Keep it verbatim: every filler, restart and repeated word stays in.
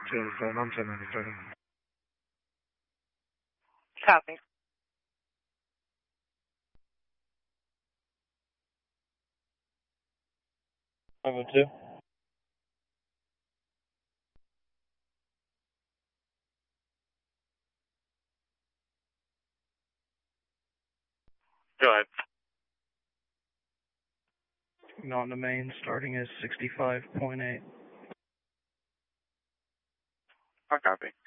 zero seven, I'm ten ninety-seven. Copy. Over two. Go ahead. On the main, starting at sixty-five point eight. I copy.